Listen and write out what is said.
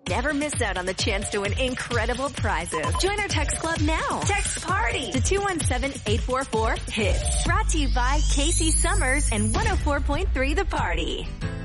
Never miss out on the chance to win incredible prizes. Join our text club now. Text PARTY to 217-844-HITS. Brought to you by Casey Summers and 104.3 The Party.